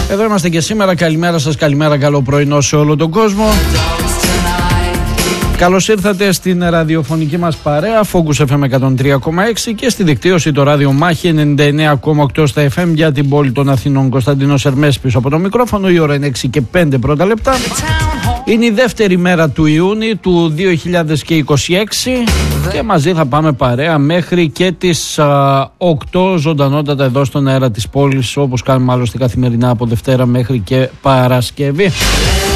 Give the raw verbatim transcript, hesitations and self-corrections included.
Εδώ είμαστε και σήμερα. Καλημέρα σας, καλημέρα, καλό πρωινό σε όλο τον κόσμο. Καλώς ήρθατε στην ραδιοφωνική μας παρέα Focus εφ εμ εκατόν τρία κόμμα έξι και στη δικτύωση το ράδιο Μάχη ενενήντα εννέα κόμμα οκτώ στα εφ εμ για την πόλη των Αθηνών. Κωνσταντίνος Ερμές πίσω από το μικρόφωνο. Η ώρα είναι έξι και πέντε πρώτα λεπτά. Είναι η δεύτερη μέρα του Ιούνιου του δύο χιλιάδες είκοσι έξι και μαζί θα πάμε παρέα μέχρι και τις α, οκτώ ζωντανότατα εδώ στον αέρα της πόλης, όπως κάνουμε άλλωστε καθημερινά από Δευτέρα μέχρι και Παρασκευή.